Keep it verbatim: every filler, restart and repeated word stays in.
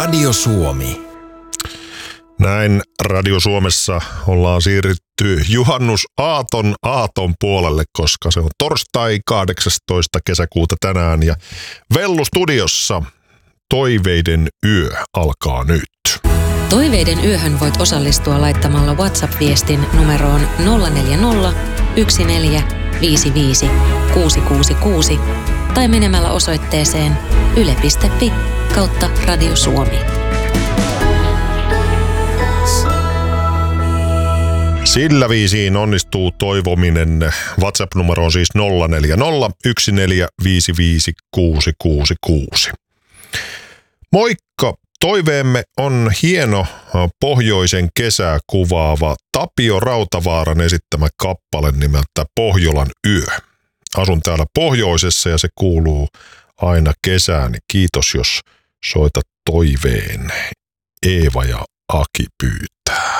Radio Suomi. Näin Radio Suomessa ollaan siirrytty juhannusaaton aaton puolelle, koska se on torstai kahdeksastoista kesäkuuta tänään ja Vellu studiossa Toiveiden yö alkaa nyt. Toiveiden yöhön voit osallistua laittamalla WhatsApp-viestin numeroon nolla neljä nolla, yksi neljä, viisi viisi, kuusi kuusi kuusi tai menemällä osoitteeseen yle piste fi kautta Radio Suomi. Sillä viisiin onnistuu toivominen. WhatsApp-numero on siis nolla neljä nolla, yksi neljä, viisi viisi, kuusi kuusi kuusi. Moikka! Toiveemme on hieno pohjoisen kesää kuvaava Tapio Rautavaaran esittämä kappale nimeltä Pohjolan yö. Asun täällä pohjoisessa ja se kuuluu aina kesään. Kiitos, jos soitat toiveen. Eeva ja Aki pyytää.